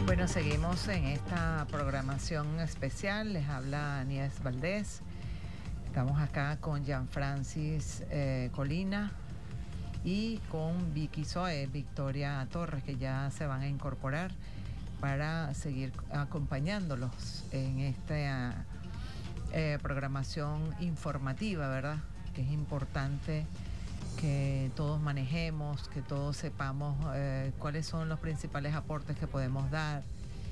Bueno, seguimos en esta programación especial. Les habla Nieves Valdés. Estamos acá con Jean Francis Colina y con Vicky Zoe, Victoria Torres, que ya se van a incorporar para seguir acompañándolos en esta programación informativa, ¿verdad? Que es importante que todos manejemos, que todos sepamos cuáles son los principales aportes que podemos dar.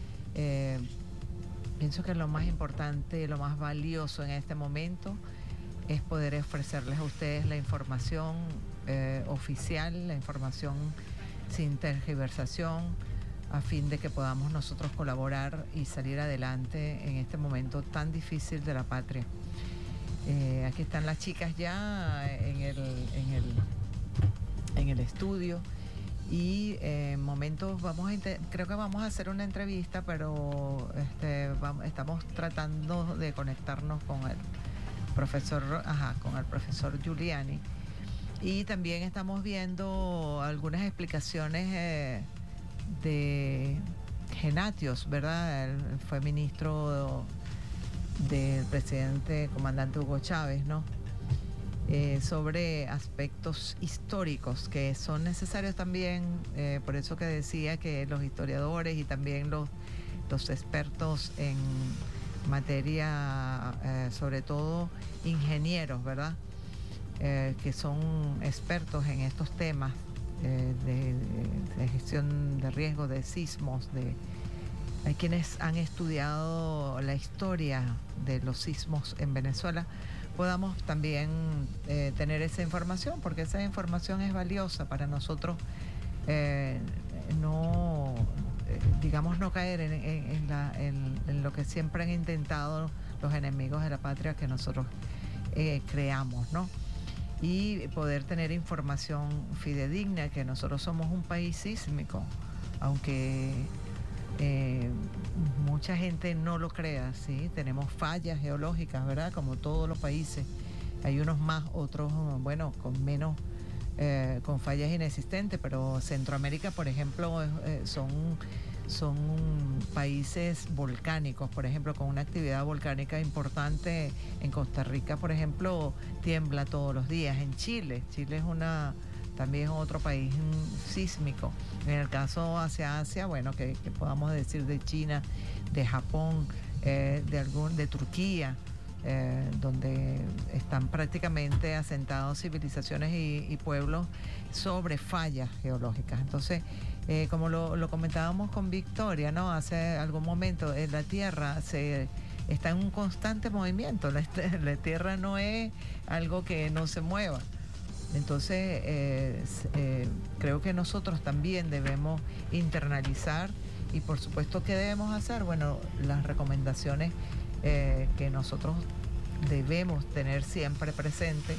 Pienso que lo más importante, lo más valioso en este momento es poder ofrecerles a ustedes la información oficial, la información sin tergiversación, a fin de que podamos nosotros colaborar y salir adelante en este momento tan difícil de la patria. Aquí están las chicas ya en el estudio y en momentos creo que vamos a hacer una entrevista, pero estamos tratando de conectarnos con el profesor Giuliani, y también estamos viendo algunas explicaciones de Genatios, ¿verdad? Él fue ministro del presidente comandante Hugo Chávez, ¿no? Sobre aspectos históricos que son necesarios también, por eso que decía que los historiadores y también los expertos en materia, sobre todo ingenieros, ¿verdad? Que son expertos en estos temas de gestión de riesgo, de sismos, hay quienes han estudiado la historia de los sismos en Venezuela, podamos también tener esa información, porque esa información es valiosa para nosotros, no caer en lo que siempre han intentado los enemigos de la patria que nosotros creamos, ¿no? Y poder tener información fidedigna, que nosotros somos un país sísmico, aunque mucha gente no lo crea, ¿sí? Tenemos fallas geológicas, ¿verdad? Como todos los países. Hay unos más, otros, bueno, con menos, con fallas inexistentes, pero Centroamérica, por ejemplo, son países volcánicos, por ejemplo, con una actividad volcánica importante. En Costa Rica, por ejemplo, tiembla todos los días. En Chile es también otro país sísmico. En el caso hacia Asia, bueno, que podamos decir de China, de Japón, de Turquía, donde están prácticamente asentados civilizaciones y pueblos sobre fallas geológicas. Entonces, como lo comentábamos con Victoria, ¿no? Hace algún momento, la Tierra está en un constante movimiento. La Tierra no es algo que no se mueva. Entonces, creo que nosotros también debemos internalizar, y por supuesto, ¿qué debemos hacer? Bueno, las recomendaciones que nosotros debemos tener siempre presente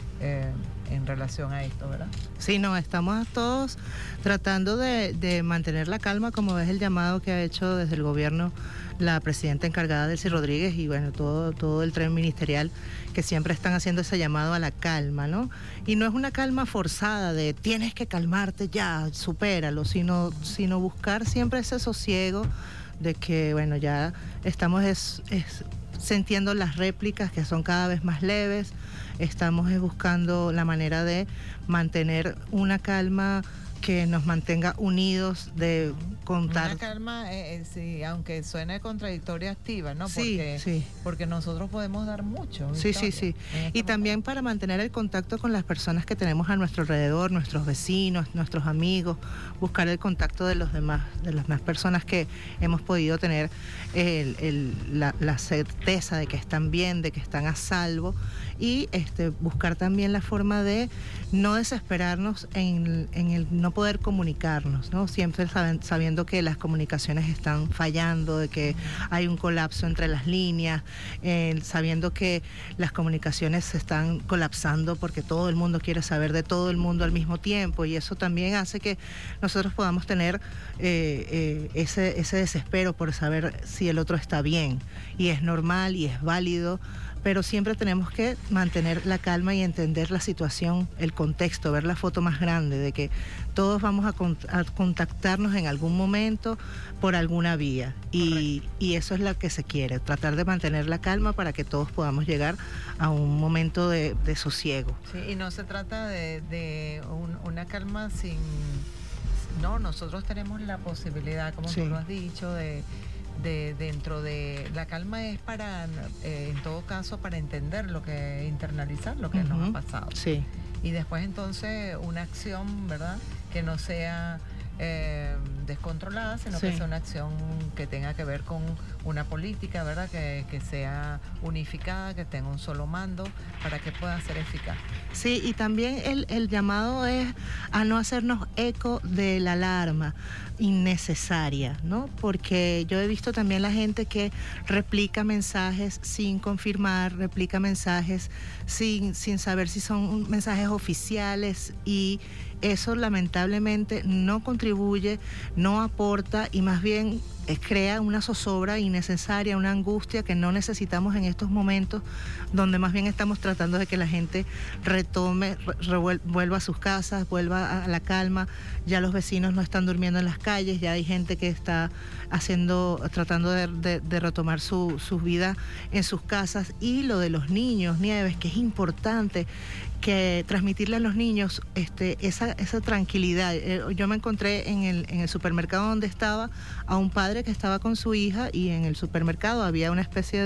en relación a esto, ¿verdad? Sí, no, estamos todos tratando de mantener la calma, como es el llamado que ha hecho desde el gobierno la presidenta encargada, Delcy Rodríguez, y bueno, todo el tren ministerial, que siempre están haciendo ese llamado a la calma, ¿no? Y no es una calma forzada de tienes que calmarte ya, supéralo, sino buscar siempre ese sosiego de que, bueno, ya estamos sintiendo las réplicas que son cada vez más leves, estamos buscando la manera de mantener una calma que nos mantenga unidos, de contar. Una calma, sí, aunque suene contradictoria, activa, ¿no? Porque nosotros podemos dar mucho. Sí. Y también para mantener el contacto con las personas que tenemos a nuestro alrededor, nuestros vecinos, nuestros amigos, buscar el contacto de las demás personas que hemos podido tener la certeza de que están bien, de que están a salvo, y buscar también la forma de no desesperarnos en el no poder comunicarnos, ¿no? Siempre sabiendo que las comunicaciones están fallando, de que hay un colapso entre las líneas, sabiendo que las comunicaciones se están colapsando porque todo el mundo quiere saber de todo el mundo al mismo tiempo, y eso también hace que nosotros podamos tener ese desespero por saber si el otro está bien, y es normal y es válido pero siempre tenemos que mantener la calma y entender la situación, el contexto, ver la foto más grande, de que todos vamos a contactarnos en algún momento por alguna vía, y eso es lo que se quiere, tratar de mantener la calma para que todos podamos llegar a un momento de sosiego. Sí, y no se trata de una calma sin... No, nosotros tenemos la posibilidad, como tú lo has dicho, de dentro de la calma es para, en todo caso, para entender lo que, internalizar lo que nos ha pasado. Sí. Y después entonces una acción, ¿verdad?, que no sea descontrolada, sino que sea una acción que tenga que ver con una política, ¿verdad?, que sea unificada, que tenga un solo mando para que pueda ser eficaz. Sí, y también el llamado es a no hacernos eco de la alarma innecesaria, ¿no? Porque yo he visto también la gente que replica mensajes sin confirmar, replica mensajes sin saber si son mensajes oficiales, y eso lamentablemente no contribuye, no aporta, y más bien crea una zozobra innecesaria, una angustia que no necesitamos en estos momentos, donde más bien estamos tratando de que la gente retome, vuelva a sus casas, vuelva a la calma. Ya los vecinos no están durmiendo en las calles, ya hay gente que está tratando de retomar su vida en sus casas. Y lo de los niños, Nieves, que es importante que transmitirle a los niños esa tranquilidad. Yo me encontré en el supermercado donde estaba a un padre que estaba con su hija, y en el supermercado había una especie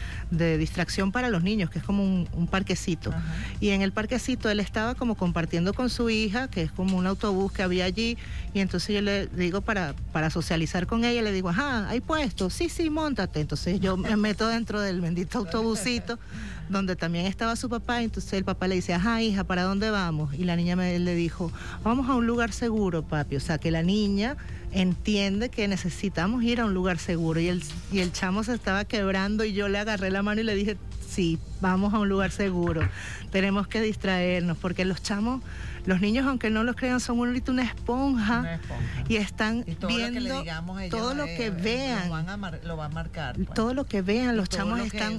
de distracción para los niños, que es como un parquecito. Ajá. Y en el parquecito él estaba como compartiendo con su hija, que es como un autobús que había allí, y entonces yo le digo para socializar con ella, le digo, ajá, ¿hay puesto? Sí, móntate. Entonces yo me meto dentro del bendito autobusito, donde también estaba su papá, y entonces el papá le dice, ajá, hija, ¿para dónde vamos? Y la niña le dijo, vamos a un lugar seguro, papi. O sea, que la niña entiende que necesitamos ir a un lugar seguro, y el chamo se estaba quebrando, y yo le agarré la mano y le dije, sí, vamos a un lugar seguro, tenemos que distraernos, porque los chamos, los niños, aunque no los crean, son ahorita una esponja, y están viendo todo lo que vean, lo va a marcar, pues. Todo lo que vean, los chamos están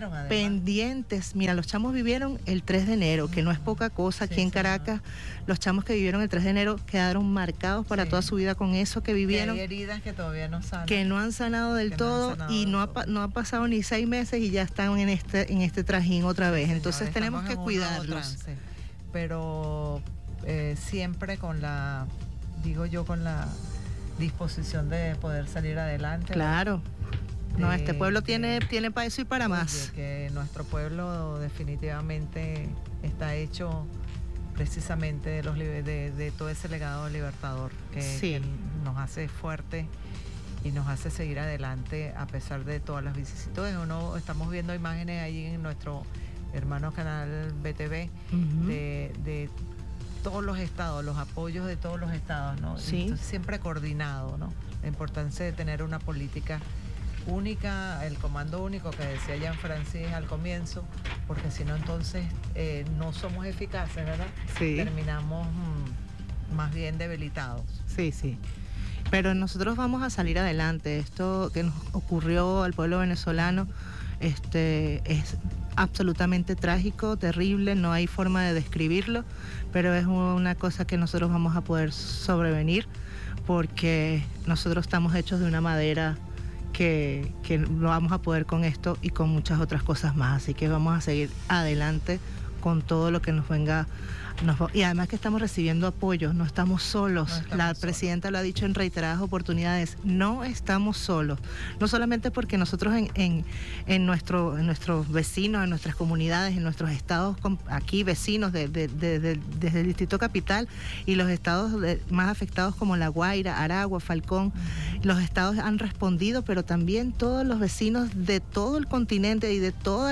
pendientes. Mira, los chamos vivieron el 3 de enero, que no es poca cosa. Aquí en Caracas, los chamos que vivieron el 3 de enero quedaron marcados para toda su vida con eso que vivieron. Que hay heridas que todavía no sanan, que no han sanado del todo, y no ha pasado ni 6 meses y ya están en este trajín otra vez. Entonces tenemos que cuidarlos. Pero siempre con la disposición de poder salir adelante. Claro. No, este pueblo tiene para eso y para más. Que nuestro pueblo definitivamente está hecho precisamente de todo ese legado libertador que nos hace fuerte y nos hace seguir adelante a pesar de todas las vicisitudes. Estamos viendo imágenes ahí en nuestro hermano canal BTV de todos los estados, los apoyos de todos los estados, ¿no? Sí. Entonces, siempre coordinado, ¿no? La importancia de tener una política única, el comando único que decía Jean-Francis al comienzo, porque si no entonces no somos eficaces, ¿verdad? Sí. Terminamos más bien debilitados. Sí. Pero nosotros vamos a salir adelante. Esto que nos ocurrió al pueblo venezolano es absolutamente trágico, terrible, no hay forma de describirlo, pero es una cosa que nosotros vamos a poder sobrevenir, porque nosotros estamos hechos de una madera que lo vamos a poder con esto y con muchas otras cosas más. Así que vamos a seguir adelante con todo lo que nos venga. Y además que estamos recibiendo apoyos, no estamos solos. La presidenta lo ha dicho en reiteradas oportunidades, no estamos solos. No solamente porque nosotros en nuestros vecinos, en nuestras comunidades, en nuestros estados aquí vecinos desde el Distrito Capital y los estados más afectados como La Guaira, Aragua, Falcón, los estados han respondido, pero también todos los vecinos de todo el continente y de todo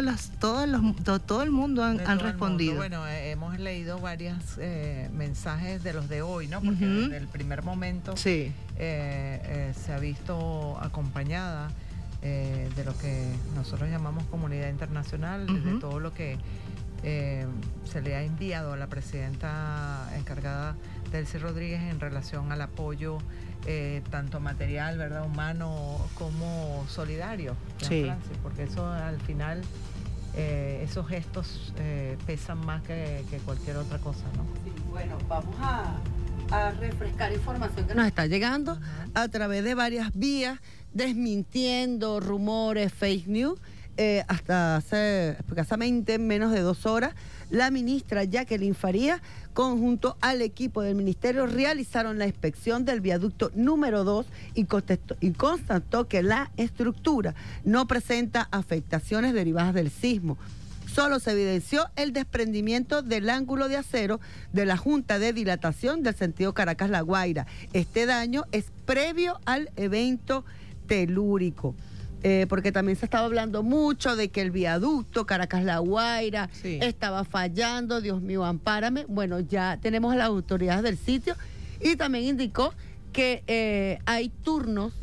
el mundo han respondido. Bueno, hemos leído varios mensajes de los de hoy, ¿no? Porque desde el primer momento se ha visto acompañada de lo que nosotros llamamos comunidad internacional, de todo lo que se le ha enviado a la presidenta encargada, Delcy Rodríguez, en relación al apoyo tanto material, ¿verdad?, humano, como solidario, sí. Francis, porque eso al final esos gestos pesan más que cualquier otra cosa, ¿no? Sí, bueno, vamos a refrescar información que nos está llegando a través de varias vías, desmintiendo rumores, fake news. Hasta hace escasamente menos de 2 horas, la ministra Jacqueline Farías, conjunto al equipo del ministerio, realizaron la inspección del viaducto número 2 y constató que la estructura no presenta afectaciones derivadas del sismo. Solo se evidenció el desprendimiento del ángulo de acero de la junta de dilatación del sentido Caracas-La Guaira. Este daño es previo al evento telúrico. Porque también se estaba hablando mucho de que el viaducto Caracas-La Guaira estaba fallando. Dios mío, ampárame. Bueno, ya tenemos a las autoridades del sitio y también indicó que hay turnos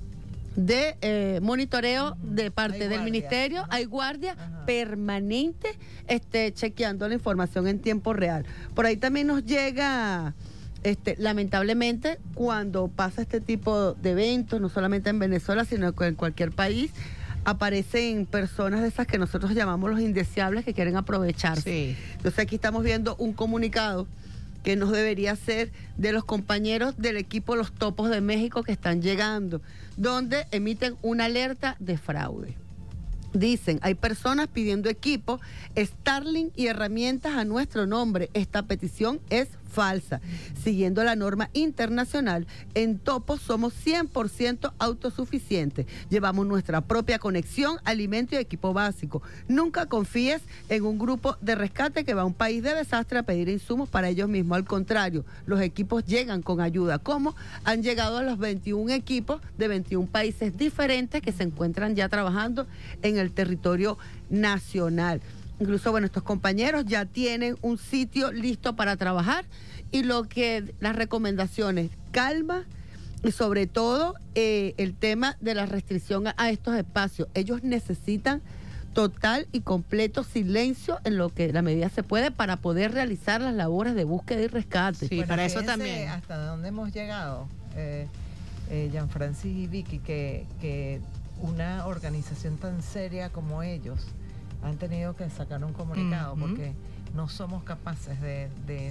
de monitoreo de parte del ministerio, hay guardia permanente chequeando la información en tiempo real. Por ahí también nos llega... lamentablemente, cuando pasa este tipo de eventos, no solamente en Venezuela, sino en cualquier país, aparecen personas de esas que nosotros llamamos los indeseables que quieren aprovecharse. Sí. Entonces aquí estamos viendo un comunicado que nos debería ser de los compañeros del equipo Los Topos de México que están llegando, donde emiten una alerta de fraude. Dicen, hay personas pidiendo equipo, Starlink y herramientas a nuestro nombre. Esta petición es falsa. Siguiendo la norma internacional, en Topos somos 100% autosuficientes. Llevamos nuestra propia conexión, alimento y equipo básico. Nunca confíes en un grupo de rescate que va a un país de desastre a pedir insumos para ellos mismos. Al contrario, los equipos llegan con ayuda. ¿Cómo? Han llegado a los 21 equipos de 21 países diferentes que se encuentran ya trabajando en el territorio nacional. Incluso, bueno, estos compañeros ya tienen un sitio listo para trabajar y las recomendaciones, calma y sobre todo el tema de la restricción a estos espacios. Ellos necesitan total y completo silencio en lo que la medida se puede para poder realizar las labores de búsqueda y rescate. Sí, bueno, para eso también. Hasta dónde hemos llegado, Gianfrancis y Vicky, que una organización tan seria como ellos han tenido que sacar un comunicado porque no somos capaces de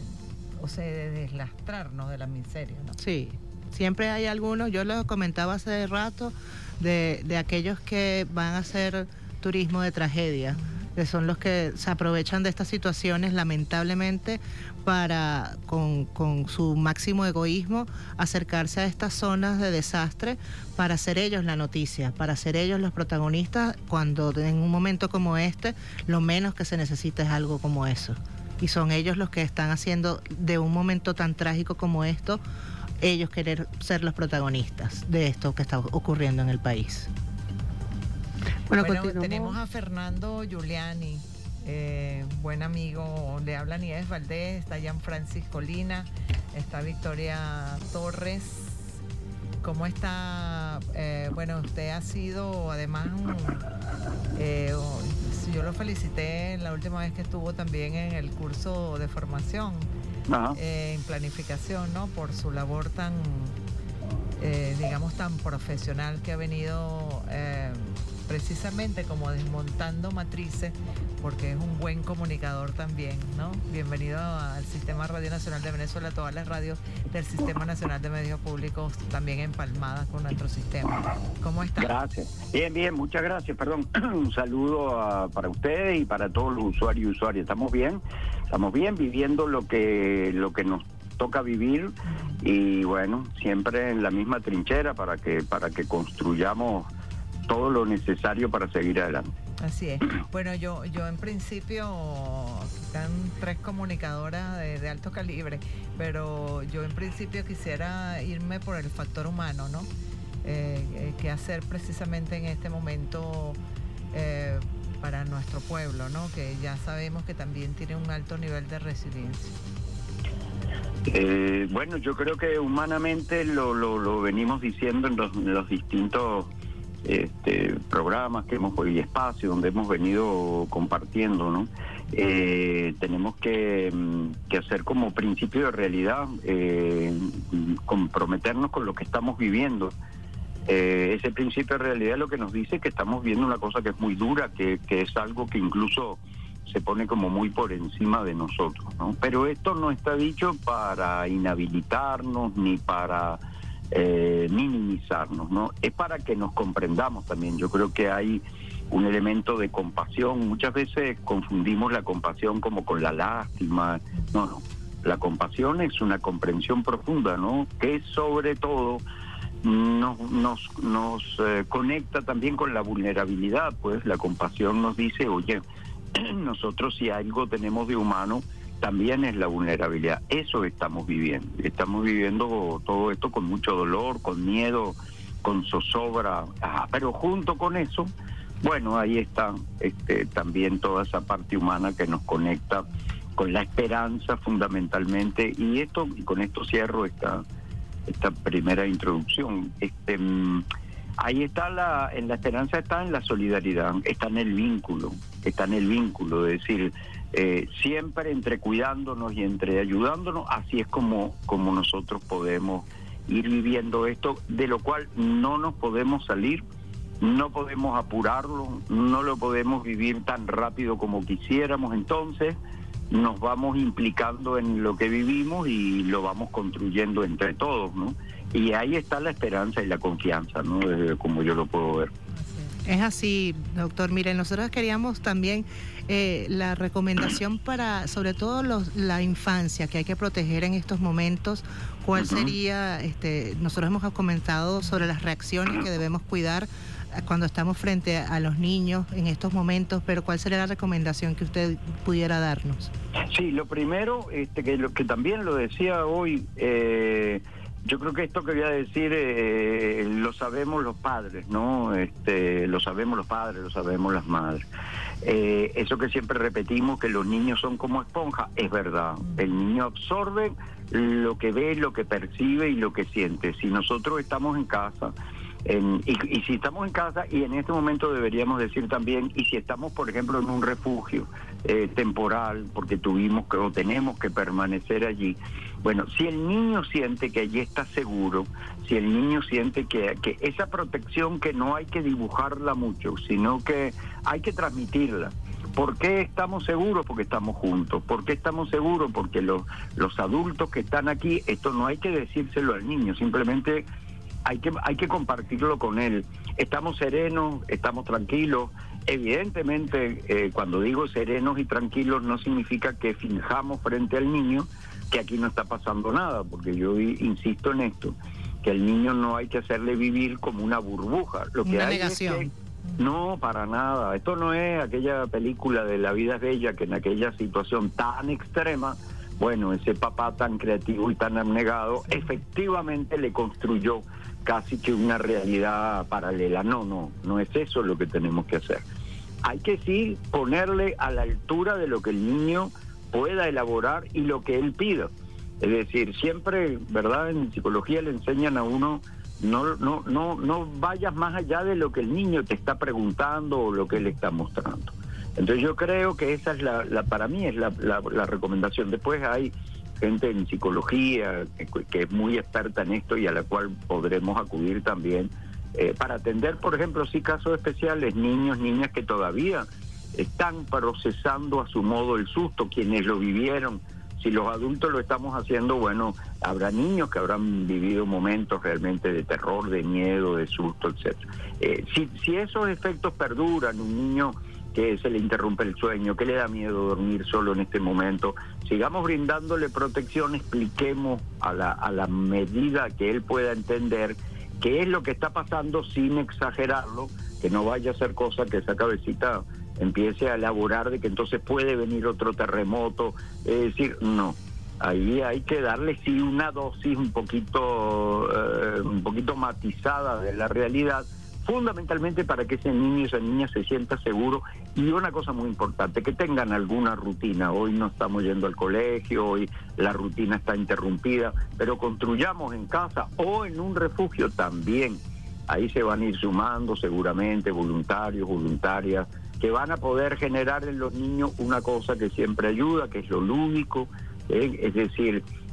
deslastrarnos de la miseria, ¿no? Sí, siempre hay algunos, yo lo comentaba hace rato, de aquellos que van a hacer turismo de tragedia, que son los que se aprovechan de estas situaciones, lamentablemente, para, con su máximo egoísmo, acercarse a estas zonas de desastre para ser ellos la noticia, para ser ellos los protagonistas, cuando en un momento como este, lo menos que se necesita es algo como eso. Y son ellos los que están haciendo de un momento tan trágico como esto, ellos querer ser los protagonistas de esto que está ocurriendo en el país. Bueno, tenemos a Fernando Giuliani, buen amigo, le habla Nieves Valdés, está Gianfrancis Colina, está Victoria Torres. ¿Cómo está? Bueno, usted ha sido, además, yo lo felicité la última vez que estuvo también en el curso de formación en planificación, ¿no? Por su labor tan, digamos, tan profesional que ha venido precisamente como desmontando matrices, porque es un buen comunicador también, ¿no? Bienvenido al Sistema Radio Nacional de Venezuela, a todas las radios del Sistema Nacional de Medios Públicos también empalmadas con nuestro sistema. ¿Cómo está? Gracias. Bien, muchas gracias. Perdón, un saludo para ustedes y para todos los usuarios y usuarias. Estamos bien viviendo lo que nos toca vivir y bueno, siempre en la misma trinchera para que construyamos todo lo necesario para seguir adelante. Así es. Bueno, yo en principio, están 3 comunicadoras de alto calibre, pero yo en principio quisiera irme por el factor humano, ¿no? ¿Qué hacer precisamente en este momento para nuestro pueblo, ¿no? Que ya sabemos que también tiene un alto nivel de resiliencia. Bueno, yo creo que humanamente lo venimos diciendo en los distintos programas que hemos y espacios donde hemos venido compartiendo, ¿no? Tenemos que hacer como principio de realidad, comprometernos con lo que estamos viviendo, Ese principio de realidad lo que nos dice que estamos viendo una cosa que es muy dura, que es algo que incluso se pone como muy por encima de nosotros, ¿no? Pero esto no está dicho para inhabilitarnos ni para minimizarnos, ¿no? Es para que nos comprendamos también. Yo creo que hay un elemento de compasión. Muchas veces confundimos la compasión como con la lástima. No. La compasión es una comprensión profunda, ¿no? Que sobre todo nos conecta también con la vulnerabilidad, pues la compasión nos dice, oye, nosotros si algo tenemos de humano, también es la vulnerabilidad. Eso estamos viviendo todo esto con mucho dolor, con miedo, con zozobra, pero junto con eso, bueno, ahí está también toda esa parte humana que nos conecta con la esperanza fundamentalmente, y con esto cierro esta primera introducción. Ahí está en la esperanza, está en la solidaridad, está en el vínculo, es decir, siempre entre cuidándonos y entre ayudándonos, así es como nosotros podemos ir viviendo esto, de lo cual no nos podemos salir, no podemos apurarlo, no lo podemos vivir tan rápido como quisiéramos, entonces nos vamos implicando en lo que vivimos y lo vamos construyendo entre todos, ¿no? Y ahí está la esperanza y la confianza, ¿no? Desde como yo lo puedo ver. Es así, doctor. Miren, nosotros queríamos también la recomendación para, sobre todo la infancia, que hay que proteger en estos momentos. ¿Cuál sería? Nosotros hemos comentado sobre las reacciones que debemos cuidar cuando estamos frente a los niños en estos momentos, pero ¿cuál sería la recomendación que usted pudiera darnos? Sí, lo primero, que también lo decía hoy, yo creo que esto que voy a decir lo sabemos los padres, ¿no? Lo sabemos los padres, lo sabemos las madres. Eso que siempre repetimos, que los niños son como esponja, es verdad. El niño absorbe lo que ve, lo que percibe y lo que siente. Si nosotros estamos en casa, y si estamos en casa, y en este momento deberíamos decir también, y si estamos, por ejemplo, en un refugio temporal, porque tuvimos o tenemos que permanecer allí, bueno, si el niño siente que allí está seguro, si el niño siente que esa protección, que no hay que dibujarla mucho, sino que hay que transmitirla. ¿Por qué estamos seguros? Porque estamos juntos. ¿Por qué estamos seguros? Porque los adultos que están aquí, esto no hay que decírselo al niño, simplemente hay que compartirlo con él. Estamos serenos, estamos tranquilos. Evidentemente, cuando digo serenos y tranquilos, no significa que finjamos frente al niño que aquí no está pasando nada, porque yo insisto en esto, que el niño no hay que hacerle vivir como una burbuja. Lo que una hay negación. es que, no, para nada. Esto no es aquella película de La vida es bella, que en aquella situación tan extrema, bueno, ese papá tan creativo y tan abnegado, efectivamente le construyó casi que una realidad paralela. No es eso lo que tenemos que hacer. Hay que sí ponerle a la altura de lo que el niño pueda elaborar y lo que él pida. Es decir, siempre, ¿verdad? En psicología le enseñan a uno, no vayas más allá de lo que el niño te está preguntando o lo que él está mostrando. Entonces yo creo que esa es para mí es la recomendación. Después hay gente en psicología que es muy experta en esto y a la cual podremos acudir también para atender, por ejemplo, sí, casos especiales, niños, niñas que todavía están procesando a su modo el susto, quienes lo vivieron. Si los adultos lo estamos haciendo, bueno, habrá niños que habrán vivido momentos realmente de terror, de miedo, de susto, etcétera. Si esos efectos perduran, un niño que se le interrumpe el sueño, que le da miedo dormir solo en este momento, sigamos brindándole protección, expliquemos a la medida que él pueda entender qué es lo que está pasando sin exagerarlo, que no vaya a ser cosa que esa cabecita empiece a elaborar de que entonces puede venir otro terremoto. Es decir, no, ahí hay que darle sí una dosis un poquito matizada de la realidad, fundamentalmente para que ese niño y esa niña se sienta seguro. Y una cosa muy importante, que tengan alguna rutina. Hoy no estamos yendo al colegio, hoy la rutina está interrumpida, pero construyamos en casa o en un refugio también. Ahí se van a ir sumando seguramente voluntarios, voluntarias, que van a poder generar en los niños una cosa que siempre ayuda, que es lo lúdico, es decir,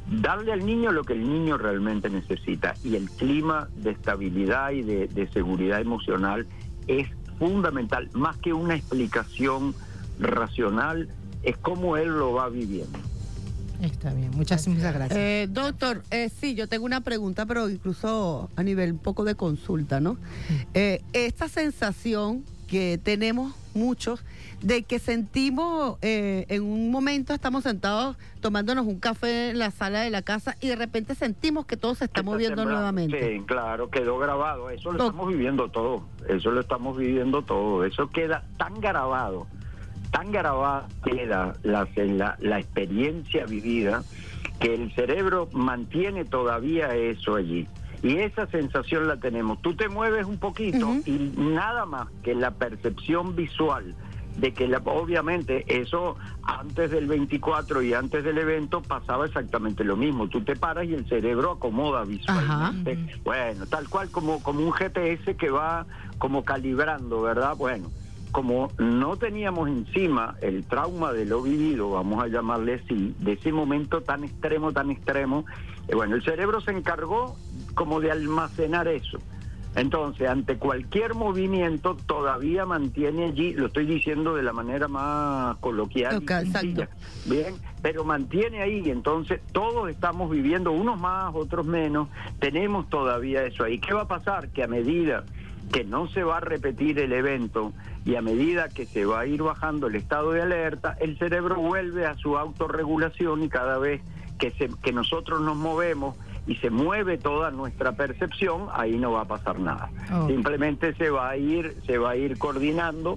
darle al niño lo que el niño realmente necesita, y el clima de estabilidad y de seguridad emocional es fundamental, más que una explicación racional, es cómo él lo va viviendo. Está bien, muchas gracias. Doctor, sí, yo tengo una pregunta, pero incluso a nivel un poco de consulta, ¿no? Esta sensación que tenemos muchos de que sentimos en un momento estamos sentados tomándonos un café en la sala de la casa y de repente sentimos que todo se está moviendo nuevamente. Sí, claro, quedó grabado. Eso lo estamos viviendo todo. Eso queda tan grabado queda la experiencia vivida, que el cerebro mantiene todavía eso allí. Y esa sensación la tenemos. Tú te mueves un poquito y nada más que la percepción visual de que obviamente eso antes del 24 y antes del evento pasaba exactamente lo mismo. Tú te paras y el cerebro acomoda visualmente. Ajá. Bueno, tal cual como un GPS que va como calibrando, ¿verdad? Bueno, como no teníamos encima el trauma de lo vivido, vamos a llamarle así, de ese momento tan extremo, bueno, el cerebro se encargó como de almacenar eso. Entonces, ante cualquier movimiento todavía mantiene allí, lo estoy diciendo de la manera más coloquial, y sencilla, bien, pero mantiene ahí. Entonces todos estamos viviendo, unos más, otros menos, tenemos todavía eso ahí. ¿Qué va a pasar? Que a medida que no se va a repetir el evento y a medida que se va a ir bajando el estado de alerta, el cerebro vuelve a su autorregulación, y cada vez que nosotros nos movemos y se mueve toda nuestra percepción, ahí no va a pasar nada. Simplemente se va a ir coordinando,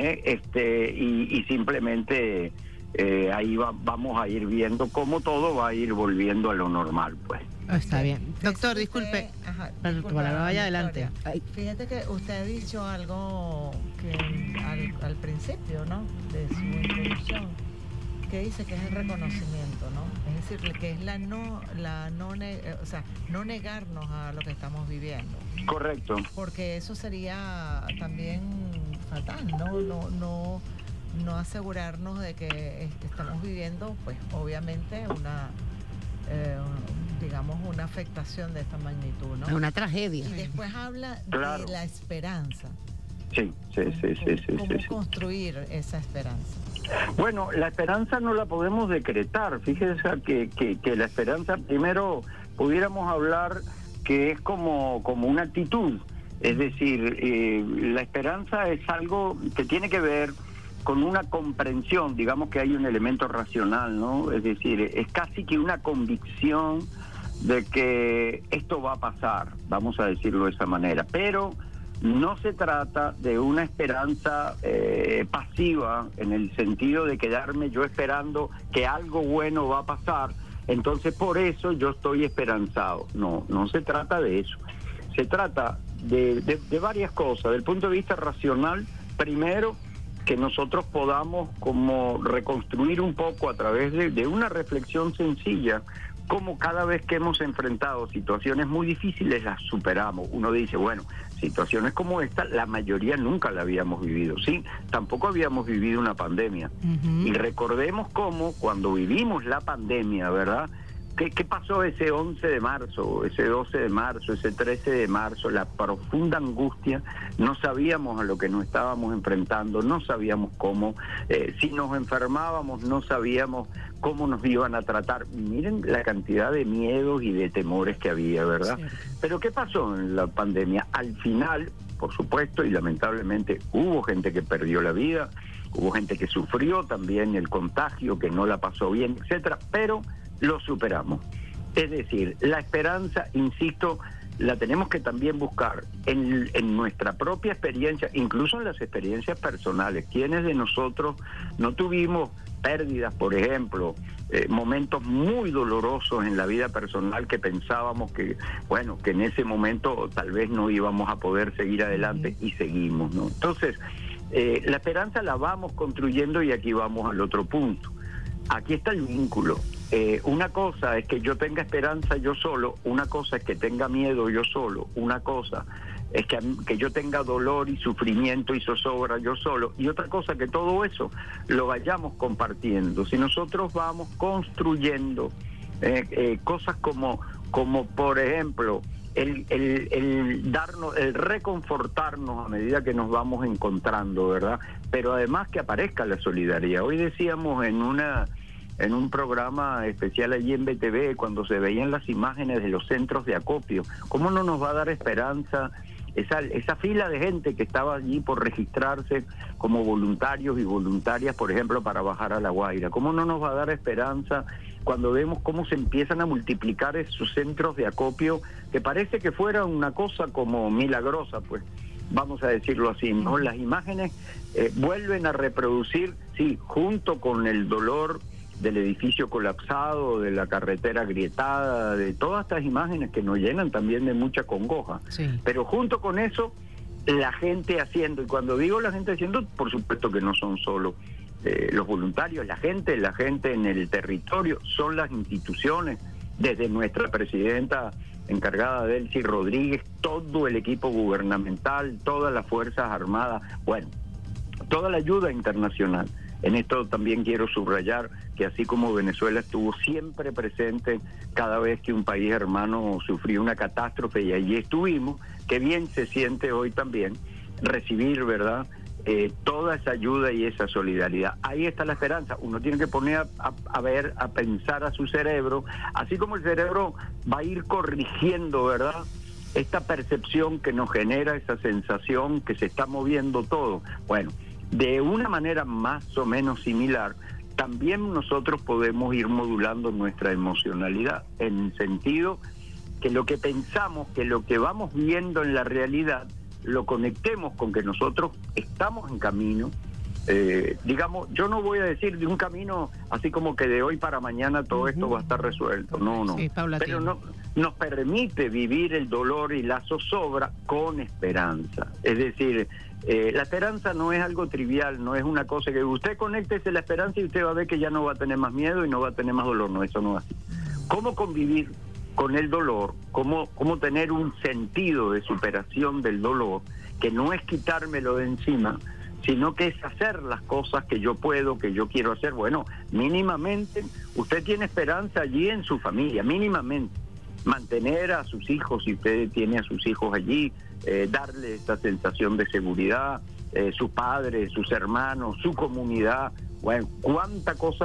y simplemente ahí vamos a ir viendo cómo todo va a ir volviendo a lo normal, pues. Está bien. Doctor, disculpe. Vaya adelante. Fíjate que usted ha dicho algo que al principio, ¿no?, de su introducción, que dice que es el reconocimiento, ¿no? Es decir, que es no negarnos a lo que estamos viviendo. Correcto. Porque eso sería también fatal, no asegurarnos de que estamos viviendo, pues obviamente una afectación de esta magnitud, ¿no? Una tragedia. Y después habla de la esperanza. Sí. ¿Cómo construir esa esperanza? Bueno, la esperanza no la podemos decretar. Fíjese que la esperanza, primero pudiéramos hablar que es como una actitud. Es decir, la esperanza es algo que tiene que ver con una comprensión, digamos que hay un elemento racional, ¿no? Es decir, es casi que una convicción de que esto va a pasar, vamos a decirlo de esa manera, pero no se trata de una esperanza pasiva, en el sentido de quedarme yo esperando que algo bueno va a pasar, entonces por eso yo estoy esperanzado. No se trata de eso. Se trata de varias cosas. Desde el punto de vista racional, primero, que nosotros podamos como reconstruir un poco a través de una reflexión sencilla, como cada vez que hemos enfrentado situaciones muy difíciles las superamos. Uno dice, bueno, situaciones como esta, la mayoría nunca la habíamos vivido, ¿sí? Tampoco habíamos vivido una pandemia. Y recordemos cómo cuando vivimos la pandemia, ¿verdad? ¿Qué pasó ese 11 de marzo, ese 12 de marzo, ese 13 de marzo? La profunda angustia, no sabíamos a lo que nos estábamos enfrentando, no sabíamos cómo, si nos enfermábamos no sabíamos cómo nos iban a tratar. Miren la cantidad de miedos y de temores que había, ¿verdad? Sí. Pero ¿qué pasó en la pandemia? Al final, por supuesto, y lamentablemente hubo gente que perdió la vida, hubo gente que sufrió también el contagio, que no la pasó bien, etcétera, pero lo superamos. Es decir, la esperanza, insisto, la tenemos que también buscar en nuestra propia experiencia, incluso en las experiencias personales. ¿Quiénes de nosotros no tuvimos pérdidas, por ejemplo, momentos muy dolorosos en la vida personal que pensábamos que en ese momento tal vez no íbamos a poder seguir adelante y seguimos, ¿no? Entonces, la esperanza la vamos construyendo, y aquí vamos al otro punto. Aquí está el vínculo. Una cosa es que yo tenga esperanza yo solo, una cosa es que tenga miedo yo solo, una cosa es que yo tenga dolor y sufrimiento y zozobra yo solo, y otra cosa que todo eso lo vayamos compartiendo. Si nosotros vamos construyendo cosas como por ejemplo el darnos, el reconfortarnos a medida que nos vamos encontrando, ¿verdad? Pero además que aparezca la solidaridad. Hoy decíamos en un programa especial allí en BTV, cuando se veían las imágenes de los centros de acopio, ¿cómo no nos va a dar esperanza esa fila de gente que estaba allí por registrarse como voluntarios y voluntarias, por ejemplo, para bajar a La Guaira? ¿Cómo no nos va a dar esperanza cuando vemos cómo se empiezan a multiplicar esos centros de acopio, que parece que fuera una cosa como milagrosa, pues vamos a decirlo así, ¿no? Las imágenes vuelven a reproducir, sí, junto con el dolor del edificio colapsado, de la carretera agrietada, de todas estas imágenes que nos llenan también de mucha congoja. Sí. Pero junto con eso, la gente haciendo, y cuando digo la gente haciendo, por supuesto que no son solo los voluntarios, la gente en el territorio, son las instituciones, desde nuestra presidenta encargada Delcy Rodríguez, todo el equipo gubernamental, todas las Fuerzas Armadas, bueno, toda la ayuda internacional. En esto también quiero subrayar que así como Venezuela estuvo siempre presente cada vez que un país hermano sufrió una catástrofe, y allí estuvimos, qué bien se siente hoy también recibir, ¿verdad?, toda esa ayuda y esa solidaridad. Ahí está la esperanza. Uno tiene que poner a pensar a su cerebro, así como el cerebro va a ir corrigiendo, ¿verdad?, esta percepción que nos genera esa sensación que se está moviendo todo. Bueno, de una manera más o menos similar, también nosotros podemos ir modulando nuestra emocionalidad, en el sentido que lo que pensamos, que lo que vamos viendo en la realidad, lo conectemos con que nosotros estamos en camino. Digamos, yo no voy a decir de un camino así como que de hoy para mañana todo esto va a estar resuelto, no, sí, pero no, nos permite vivir el dolor y la zozobra con esperanza. Es decir, la esperanza no es algo trivial, no es una cosa que usted conéctese la esperanza y usted va a ver que ya no va a tener más miedo y no va a tener más dolor. No, eso no es así. ¿Cómo convivir con el dolor? ¿Cómo tener un sentido de superación del dolor, que no es quitármelo de encima, sino que es hacer las cosas que yo puedo, que yo quiero hacer? Bueno, mínimamente usted tiene esperanza allí en su familia, mínimamente mantener a sus hijos, si usted tiene a sus hijos allí, darle esta sensación de seguridad, sus padres, sus hermanos, su comunidad. Bueno, cuánta cosa